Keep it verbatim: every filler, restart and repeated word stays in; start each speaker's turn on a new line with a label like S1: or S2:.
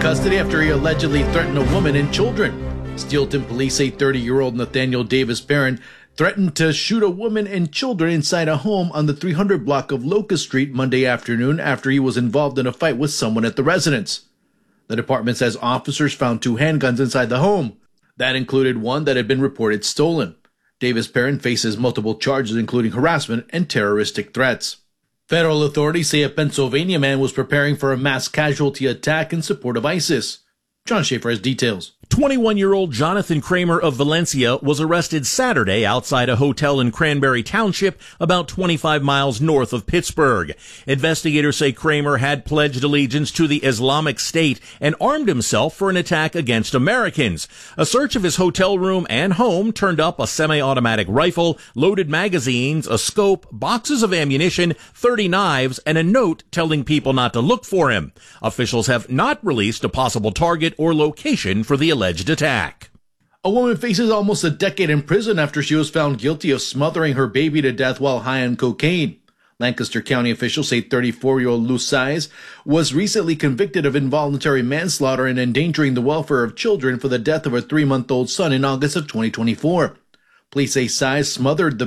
S1: custody after he allegedly threatened a woman and children. Steelton police say thirty-year-old Nathaniel Davis Perrin threatened to shoot a woman and children inside a home on the three hundred block of Locust Street Monday afternoon after he was involved in a fight with someone at the residence. The department says officers found two handguns inside the home. That included one that had been reported stolen. Davis Perrin faces multiple charges, including harassment and terroristic threats. Federal authorities say a Pennsylvania man was preparing for a mass casualty attack in support of ISIS. John Schaefer has details.
S2: twenty-one-year-old Jonathan Kramer of Valencia was arrested Saturday outside a hotel in Cranberry Township, about twenty-five miles north of Pittsburgh. Investigators say Kramer had pledged allegiance to the Islamic State and armed himself for an attack against Americans. A search of his hotel room and home turned up a semi-automatic rifle, loaded magazines, a scope, boxes of ammunition, thirty knives, and a note telling people not to look for him. Officials have not released a possible target or location for the alleged attack.
S1: A woman faces almost a decade in prison after she was found guilty of smothering her baby to death while high on cocaine. Lancaster County officials say thirty-four-year-old Luz Size was recently convicted of involuntary manslaughter and endangering the welfare of children for the death of her three-month-old son in August of twenty twenty-four. Police say Size smothered the